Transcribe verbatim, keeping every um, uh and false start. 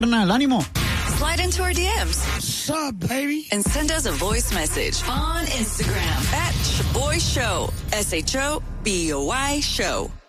Carnal, ánimo. Slide into our D Ms. What's up, baby? And send us a voice message on Instagram at Shoboy Show. S H O B O Y Show.